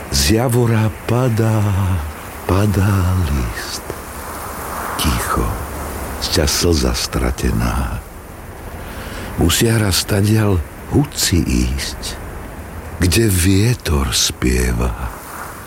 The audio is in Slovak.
Z javora padá list. Ticho, sťa slza stratená. Musia raz tadiaľ hudci ísť, kde vietor spieva.